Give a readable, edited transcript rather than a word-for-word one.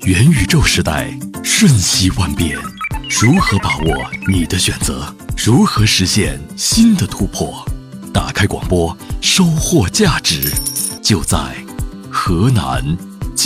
元宇宙时代瞬息万变，如何把握你的选择？如何实现新的突破？打开广播，收获价值，就在河南